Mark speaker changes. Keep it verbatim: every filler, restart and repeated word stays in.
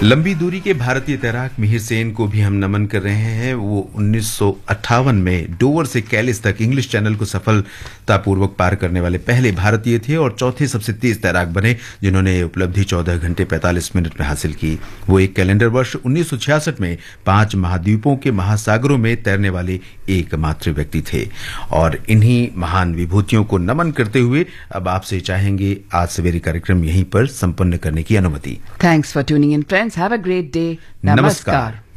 Speaker 1: लंबी दूरी के भारतीय तैराक मिहिर सेन को भी हम नमन कर रहे हैं। वो उन्नीस सौ अट्ठावन में डोवर से कैलिस तक इंग्लिश चैनल को सफलतापूर्वक पार करने वाले पहले भारतीय थे और चौथे सबसे तेज तैराक बने जिन्होंने ये उपलब्धि चौदह घंटे पैंतालीस मिनट में हासिल की। वो एक कैलेंडर वर्ष उन्नीस सौ छियासठ में पांच महाद्वीपों के महासागरों में तैरने वाले एकमात्र व्यक्ति थे। और इन्हीं महान विभूतियों को नमन करते हुए अब आपसे चाहेंगे आज सवेरे कार्यक्रम यहीं पर संपन्न करने की अनुमति।
Speaker 2: Thanks for tuning in friends, have a great day. नमस्कार।